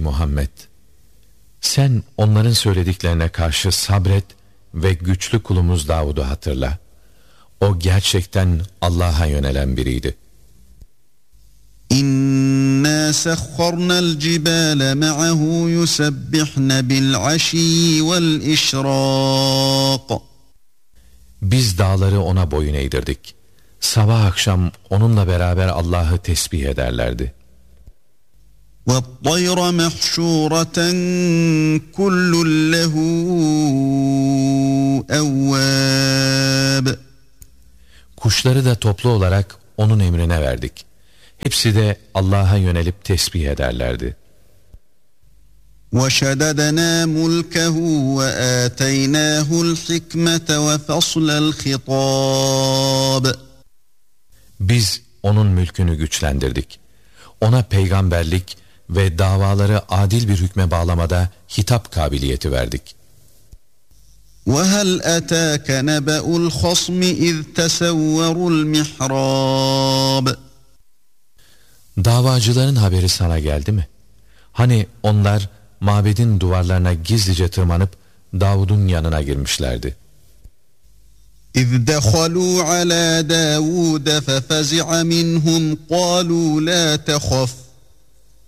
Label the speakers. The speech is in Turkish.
Speaker 1: Muhammed! Sen onların söylediklerine karşı sabret ve güçlü kulumuz Davud'u hatırla. O gerçekten Allah'a yönelen biriydi.
Speaker 2: İnna sahharnal cibale ma'ahu yusabbihna bil aşiyyi vel işrak.
Speaker 1: Biz dağları ona boyun eğdirdik. Sabah akşam onunla beraber Allah'ı tesbih ederlerdi.
Speaker 2: وَالطَّيْرَ مَحْشُورَةً كُلٌّ لَهُ أَوَّابٌ.
Speaker 1: Kuşları da toplu olarak onun emrine verdik. Hepsi de Allah'a yönelip tesbih ederlerdi.
Speaker 2: وَشَدَدْنَا مُلْكَهُ وَآتَيْنَاهُ الْحِكْمَةَ وَفَصْلَ الْخِطَابِ.
Speaker 1: Biz onun mülkünü güçlendirdik. Ona peygamberlik ve davaları adil bir hükme bağlamada hitap kabiliyeti verdik.
Speaker 2: وَهَلْ أَتَاكَ نَبَأُ الْخَصْمِ إِذْ تَسَوَّرُوا الْمِحْرَابِ.
Speaker 1: Davacıların haberi sana geldi mi? Hani onlar mabedin duvarlarına gizlice tırmanıp Davud'un yanına girmişlerdi.
Speaker 2: إِذْ دَخَلُوا عَلَى دَاوُودَ فَفَزِعَ مِنْهُمْ قَالُوا لَا تَخَفْ